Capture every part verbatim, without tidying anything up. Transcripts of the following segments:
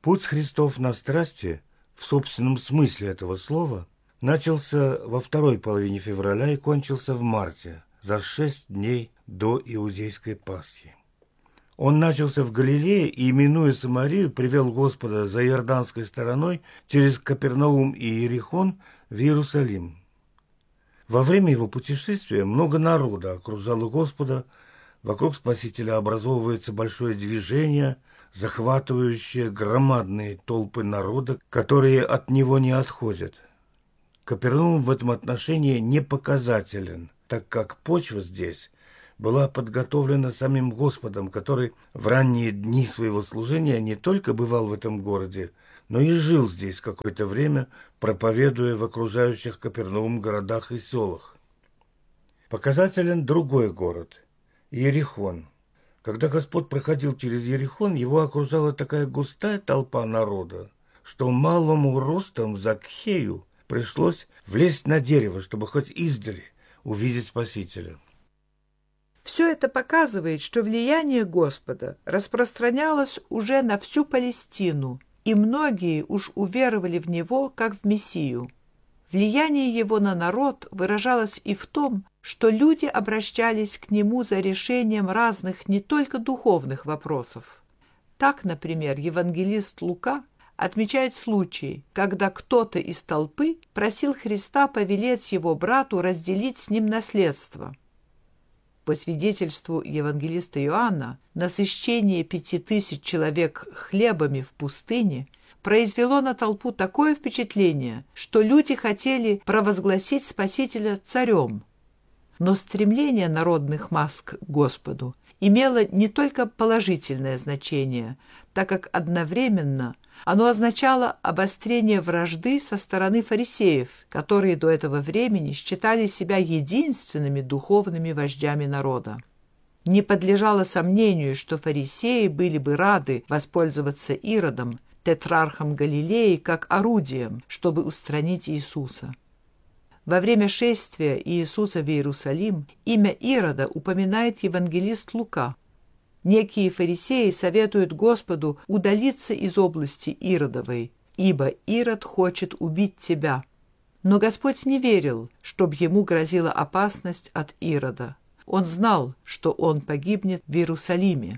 Путь Христов на страсти, в собственном смысле этого слова, начался во второй половине февраля и кончился в марте, за шесть дней до Иудейской Пасхи. Он начался в Галилее и, именуя Самарию, привел Господа за Иорданской стороной через Капернаум и Иерихон в Иерусалим. Во время его путешествия много народа окружало Господа, вокруг Спасителя образовывается большое движение, захватывающее громадные толпы народа, которые от него не отходят. Капернаум в этом отношении не показателен, так как почва здесь была подготовлена самим Господом, который в ранние дни своего служения не только бывал в этом городе, но и жил здесь какое-то время, проповедуя в окружающих Капернаум городах и селах. Показателен другой город – Иерихон. Когда Господь проходил через Иерихон, его окружала такая густая толпа народа, что малому ростом Закхею пришлось влезть на дерево, чтобы хоть издали увидеть Спасителя. Все это показывает, что влияние Господа распространялось уже на всю Палестину, и многие уж уверовали в Него, как в Мессию. Влияние Его на народ выражалось и в том, что люди обращались к Нему за решением разных не только духовных вопросов. Так, например, евангелист Лука отмечает случай, когда кто-то из толпы просил Христа повелеть его брату разделить с ним наследство. По свидетельству евангелиста Иоанна, насыщение пяти тысяч человек хлебами в пустыне произвело на толпу такое впечатление, что люди хотели провозгласить Спасителя царем. Но стремление народных масс к Господу имело не только положительное значение, так как одновременно оно означало обострение вражды со стороны фарисеев, которые до этого времени считали себя единственными духовными вождями народа. Не подлежало сомнению, что фарисеи были бы рады воспользоваться Иродом, тетрархом Галилеи, как орудием, чтобы устранить Иисуса. Во время шествия Иисуса в Иерусалим имя Ирода упоминает евангелист Лука. Некие фарисеи советуют Господу удалиться из области Иродовой, ибо Ирод хочет убить тебя. Но Господь не верил, чтобы ему грозила опасность от Ирода. Он знал, что он погибнет в Иерусалиме.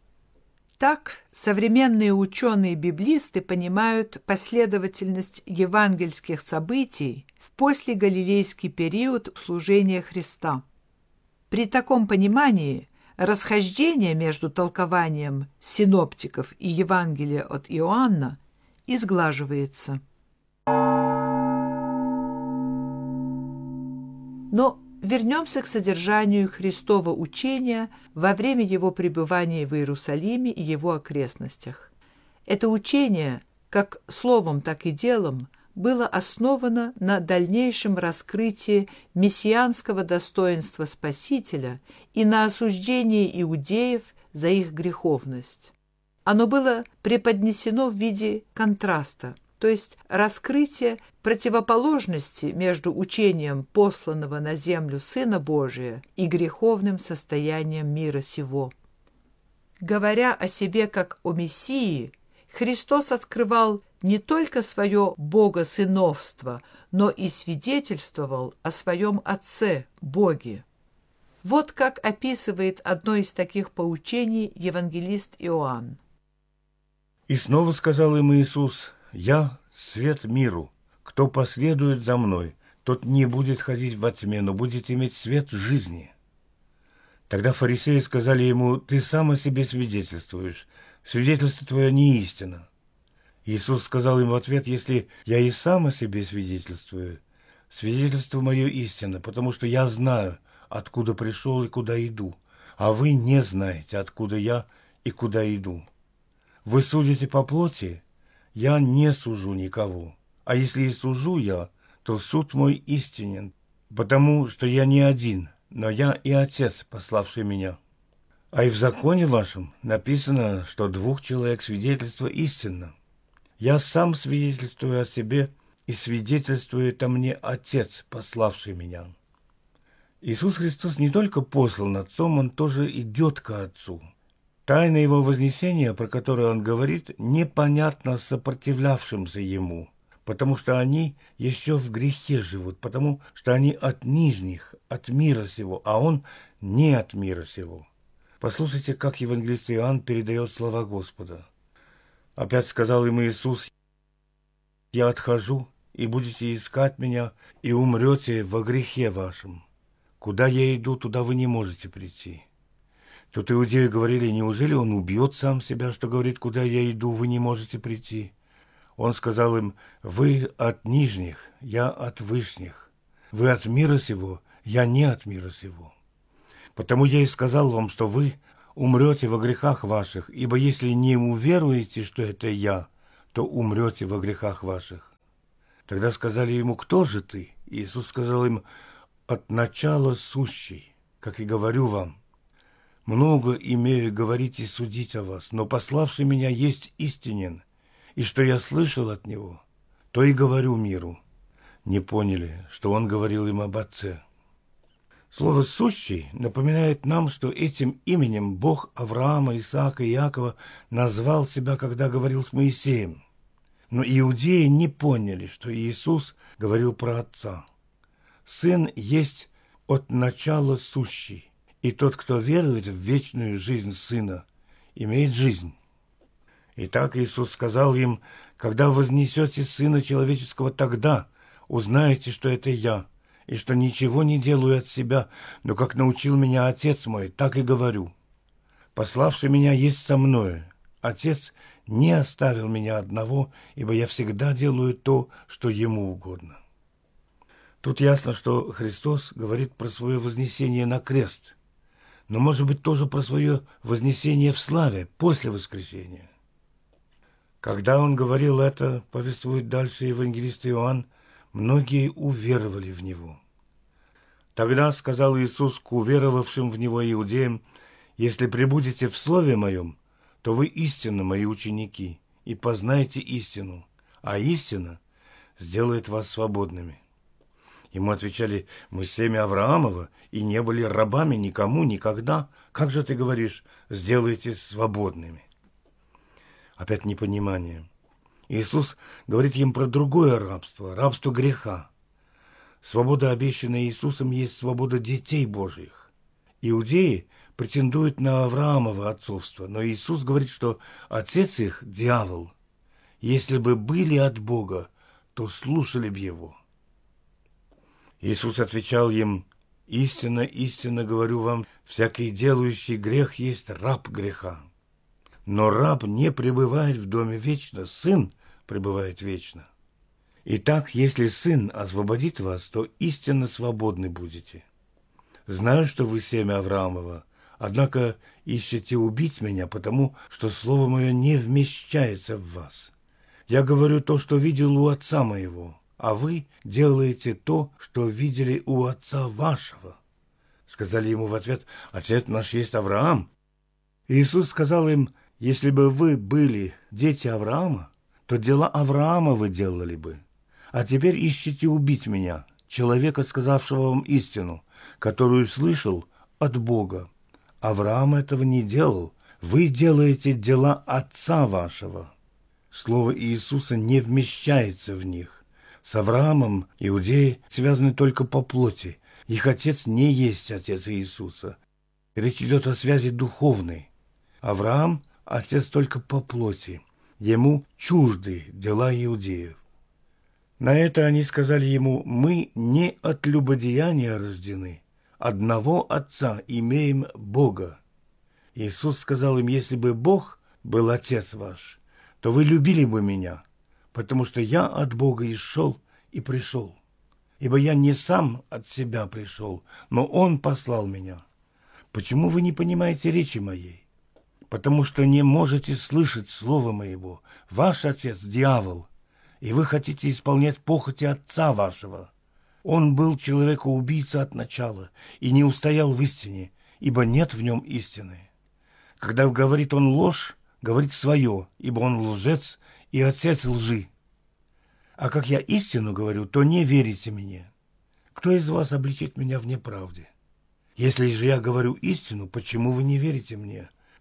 Так современные ученые-библисты понимают последовательность евангельских событий в послегалилейский период служения Христа. При таком понимании расхождение между толкованием синоптиков и Евангелия от Иоанна изглаживается. Но вернемся к содержанию Христова учения во время его пребывания в Иерусалиме и его окрестностях. Это учение, как словом, так и делом, было основано на дальнейшем раскрытии мессианского достоинства Спасителя и на осуждении иудеев за их греховность. Оно было преподнесено в виде контраста, то есть раскрытие противоположности между учением посланного на землю Сына Божия и греховным состоянием мира сего. Говоря о себе как о Мессии, Христос открывал не только свое богосыновство, но и свидетельствовал о своем Отце, Боге. Вот как описывает одно из таких поучений евангелист Иоанн. «И снова сказал им Иисус: «Я свет миру. Кто последует за мной, тот не будет ходить во тьме, но будет иметь свет жизни». Тогда фарисеи сказали ему: «Ты сам о себе свидетельствуешь, свидетельство твое не истина». Иисус сказал им в ответ: «Если я и сам о себе свидетельствую, свидетельство мое истинно, потому что я знаю, откуда пришел и куда иду, а вы не знаете, откуда я и куда иду. Вы судите по плоти, я не сужу никого, а если и сужу я, то суд мой истинен, потому что я не один, но я и Отец, пославший меня. А и в законе вашем написано, что двух человек свидетельство истинно. Я сам свидетельствую о себе, и свидетельствует о мне Отец, пославший меня». Иисус Христос не только послан Отцом, Он тоже идет ко Отцу. Тайна его вознесения, про которую он говорит, непонятна сопротивлявшимся ему, потому что они еще в грехе живут, потому что они от нижних, от мира сего, а он не от мира сего. Послушайте, как евангелист Иоанн передает слова Господа. Опять сказал им Иисус: «Я отхожу, и будете искать меня, и умрете во грехе вашем. Куда я иду, туда вы не можете прийти». Тут иудеи говорили: неужели он убьет сам себя, что говорит: «Куда я иду, вы не можете прийти»? Он сказал им: «Вы от нижних, я от вышних. Вы от мира сего, я не от мира сего. Потому я и сказал вам, что вы умрете во грехах ваших, ибо если не уверуете, что это я, то умрете во грехах ваших». Тогда сказали ему: «Кто же ты?» Иисус сказал им: «От начала сущий, как и говорю вам. Много имею говорить и судить о вас, но пославший меня есть истинен, и что я слышал от него, то и говорю миру». Не поняли, что он говорил им об Отце. Слово «сущий» напоминает нам, что этим именем Бог Авраама, Исаака и Иакова назвал себя, когда говорил с Моисеем. Но иудеи не поняли, что Иисус говорил про Отца. Сын есть от начала сущий, и тот, кто верует в вечную жизнь Сына, имеет жизнь. Итак, Иисус сказал им: «Когда вознесете Сына Человеческого, тогда узнаете, что это Я, и что ничего не делаю от себя, но как научил меня Отец мой, так и говорю. Пославший меня есть со мною. Отец не оставил меня одного, ибо я всегда делаю то, что Ему угодно». Тут ясно, что Христос говорит про свое вознесение на крест, но, может быть, тоже про свое вознесение в славе после воскресения. Когда он говорил это, повествует дальше евангелист Иоанн, многие уверовали в Него. Тогда сказал Иисус к уверовавшим в Него иудеям: «Если пребудете в Слове Моем, то вы истинно Мои ученики, и познаете истину, а истина сделает вас свободными». Ему отвечали: «Мы семя Авраамова и не были рабами никому никогда. Как же ты говоришь: сделайте свободными?» Опять непонимание. Иисус говорит им про другое рабство, рабство греха. Свобода, обещанная Иисусом, есть свобода детей Божьих. Иудеи претендуют на Авраамово отцовство, но Иисус говорит, что отец их – дьявол. Если бы были от Бога, то слушали бы его. Иисус отвечал им: «Истинно, истинно говорю вам, всякий делающий грех есть раб греха. Но раб не пребывает в доме вечно, сын пребывает вечно. Итак, если сын освободит вас, то истинно свободны будете. Знаю, что вы семя Авраамова, однако ищете убить меня, потому что слово мое не вмещается в вас. Я говорю то, что видел у отца моего, а вы делаете то, что видели у отца вашего». Сказали ему в ответ: «Отец наш есть Авраам». Иисус сказал им: «Если бы вы были дети Авраама, то дела Авраама вы делали бы. А теперь ищете убить меня, человека, сказавшего вам истину, которую слышал от Бога. Авраам этого не делал. Вы делаете дела отца вашего». Слово Иисуса не вмещается в них. С Авраамом иудеи связаны только по плоти. Их отец не есть отец Иисуса. Речь идет о связи духовной. Авраам – отец только по плоти. Ему чужды дела иудеев. На это они сказали ему: «Мы не от любодеяния рождены. Одного отца имеем Бога». Иисус сказал им: «Если бы Бог был отец ваш, то вы любили бы меня, потому что я от Бога исшел и пришел. Ибо я не сам от себя пришел, но Он послал меня. Почему вы не понимаете речи моей? Потому что не можете слышать слова моего. Ваш отец – дьявол, и вы хотите исполнять похоти отца вашего. Он был человекоубийца от начала и не устоял в истине, ибо нет в нем истины. Когда говорит он ложь, говорит свое, ибо он лжец и отец лжи. А как я истину говорю, то не верите мне. Кто из вас обличит меня в неправде? Если же я говорю истину, почему вы не верите мне?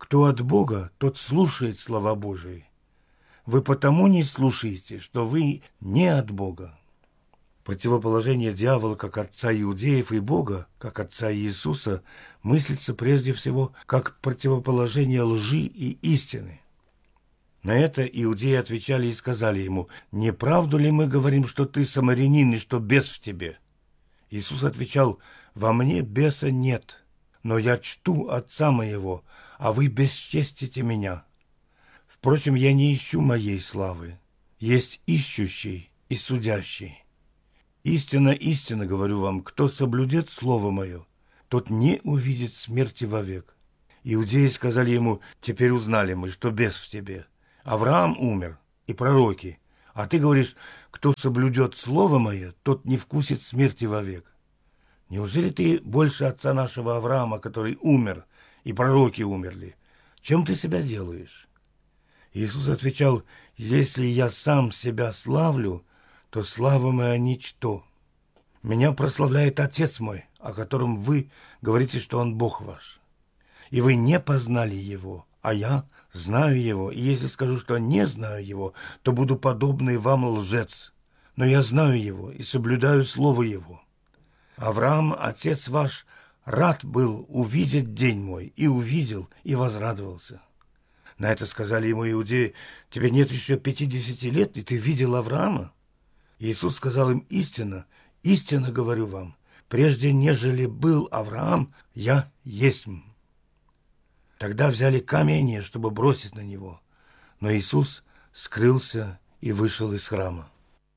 кто от Бога, тот слушает слова Божии. Вы потому не слушаете, что вы не от Бога. Противоположение дьявола как отца иудеев и Бога, как отца Иисуса, мыслится прежде всего как противоположение лжи и истины. На это иудеи отвечали и сказали ему: «Не правду ли мы говорим, что ты самарянин и что бес в тебе?» Иисус отвечал: «Во мне беса нет, но я чту Отца моего, а вы бесчестите меня. Впрочем, я не ищу моей славы, есть ищущий и судящий. Истинно, истинно говорю вам, кто соблюдет слово мое, тот не увидит смерти вовек». Иудеи сказали ему: «Теперь узнали мы, что бес в тебе. Авраам умер, и пророки, а ты говоришь, кто соблюдет слово мое, тот не вкусит смерти вовек. Неужели ты больше отца нашего Авраама, который умер, и пророки умерли? Чем ты себя делаешь?» Иисус отвечал: «Если я сам себя славлю, то слава моя ничто. Меня прославляет Отец мой, о котором вы говорите, что Он Бог ваш. И вы не познали Его, а я знаю Его, и если скажу, что не знаю Его, то буду подобный вам лжец. Но я знаю Его и соблюдаю Слово Его. Авраам, отец ваш, рад был увидеть день мой, и увидел, и возрадовался». На это сказали ему иудеи: «Тебе нет еще пятидесяти лет, и ты видел Авраама?» Иисус сказал им: «Истинно, истинно говорю вам, прежде нежели был Авраам, я есмь». Тогда взяли камень, чтобы бросить на него, но Иисус скрылся и вышел из храма.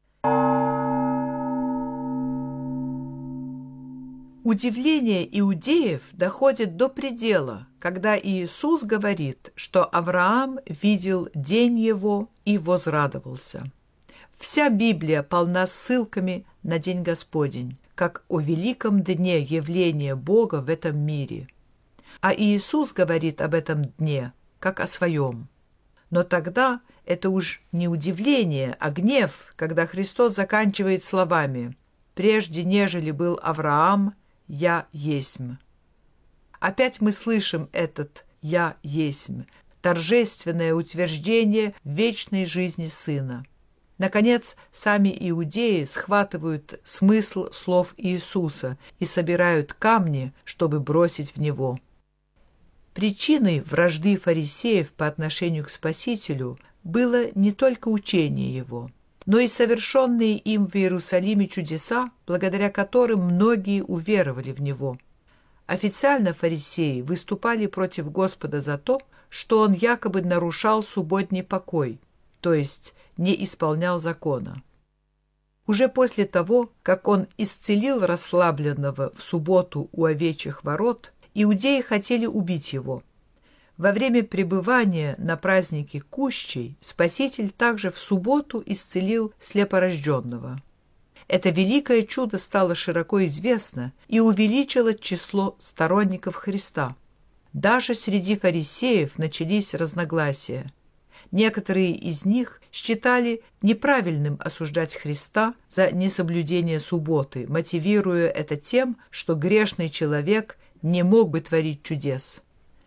Удивление иудеев доходит до предела, когда Иисус говорит, что Авраам видел день его и возрадовался. Вся Библия полна ссылками на День Господень, как о великом дне явления Бога в этом мире. А Иисус говорит об этом дне, как о своем. Но тогда это уж не удивление, а гнев, когда Христос заканчивает словами: «Прежде нежели был Авраам, я есмь». Опять мы слышим этот «я есмь», торжественное утверждение вечной жизни Сына. Наконец, сами иудеи схватывают смысл слов Иисуса и собирают камни, чтобы бросить в Него. Причиной вражды фарисеев по отношению к Спасителю было не только учение Его, но и совершенные им в Иерусалиме чудеса, благодаря которым многие уверовали в Него. Официально фарисеи выступали против Господа за то, что Он якобы нарушал субботний покой, то есть не исполнял закона. Уже после того, как Он исцелил расслабленного в субботу у овечьих ворот, иудеи хотели убить Его. Во время пребывания на празднике Кущей Спаситель также в субботу исцелил слепорожденного. Это великое чудо стало широко известно и увеличило число сторонников Христа. Даже среди фарисеев начались разногласия. Некоторые из них считали неправильным осуждать Христа за несоблюдение субботы, мотивируя это тем, что грешный человек не мог бы творить чудес.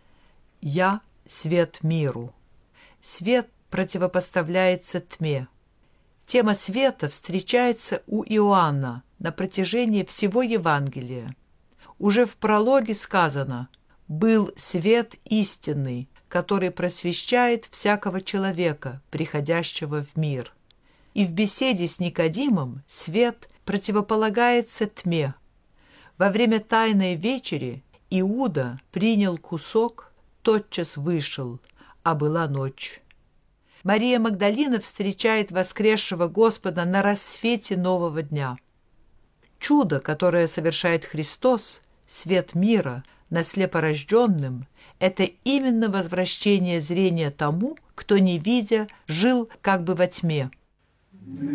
«Я – свет миру». Свет противопоставляется тьме. Тема света встречается у Иоанна на протяжении всего Евангелия. Уже в прологе сказано: «Был свет истинный, который просвещает всякого человека, приходящего в мир». И в беседе с Никодимом свет противополагается тьме. Во время Тайной вечери Иуда принял кусок, тотчас вышел, а была ночь. Мария Магдалина встречает воскресшего Господа на рассвете нового дня. Чудо, которое совершает Христос, свет мира, над слепорожденным, это именно возвращение зрения тому, кто, не видя, жил как бы во тьме.